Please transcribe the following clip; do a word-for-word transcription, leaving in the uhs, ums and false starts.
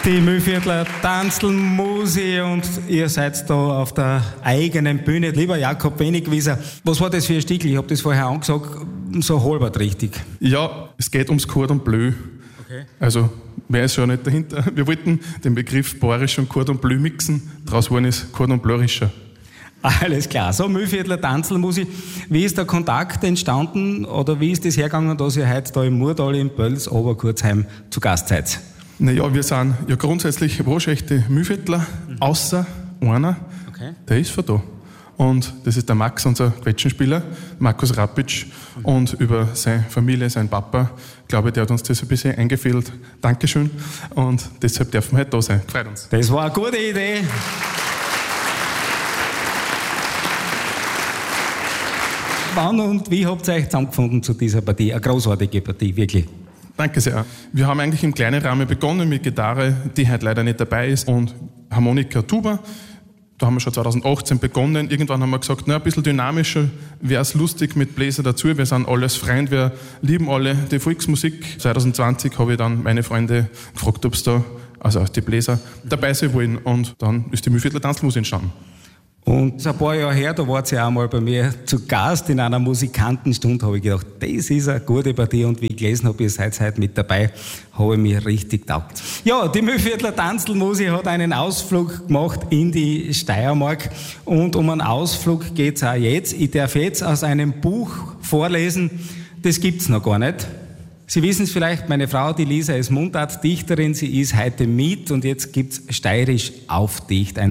Die Mühlviertler Tanzlmusi und ihr seid da auf der eigenen Bühne. Lieber Jakob Wenigwieser, was war das für ein Stickel? Ich habe das vorher angesagt, so halbert richtig. Ja, es geht ums Cordon Bleu. Okay. Also, wer ist schon nicht dahinter? Wir wollten den Begriff Borisch und Cordon Bleu mixen, daraus geworden ist Cordon Bleurischer. Alles klar. So, Mühlviertler Tanzlmusi. Wie ist der Kontakt entstanden oder wie ist das hergegangen, dass ihr heute da im Murtal in Pölz, Oberkurzheim zu Gast seid? Naja, wir sind ja grundsätzlich waschechte Mühlviertler, mhm. außer einer, okay. der ist von da. Und das ist der Max, unser Quetschenspieler, Markus Rapitsch. Mhm. Und über seine Familie, sein Papa, glaube ich, der hat uns das ein bisschen eingefehlt. Dankeschön. Und deshalb dürfen wir heute da sein. Freut uns. Das war eine gute Idee. Wann und wie habt ihr euch zusammengefunden zu dieser Partie? Eine großartige Partie, wirklich. Danke sehr. Wir haben eigentlich im kleinen Rahmen begonnen mit Gitarre, die heute leider nicht dabei ist, und Harmonika, Tuba. Da haben wir schon zwanzig achtzehn begonnen. Irgendwann haben wir gesagt, na, ein bisschen dynamischer wäre es lustig mit Bläser dazu. Wir sind alles Freunde, wir lieben alle die Volksmusik. zwanzig zwanzig habe ich dann meine Freunde gefragt, ob sie da, also die Bläser, dabei sein wollen. Und dann ist die Mühlviertler Tanzlmusi entstanden. Und ein paar Jahre her, da wart ihr ja auch mal bei mir zu Gast in einer Musikantenstunde, habe ich gedacht, das ist eine gute Partie, und wie ich gelesen habe, ihr seid heute mit dabei, habe ich mich richtig getaugt. Ja, die Mühlviertler Tanzlmusi hat einen Ausflug gemacht in die Steiermark, und um einen Ausflug geht es auch jetzt. Ich darf jetzt aus einem Buch vorlesen, das gibt's noch gar nicht. Sie wissen es vielleicht, meine Frau, die Lisa, ist Mundartdichterin, sie ist heute mit, und jetzt gibt's steirisch auf Dicht.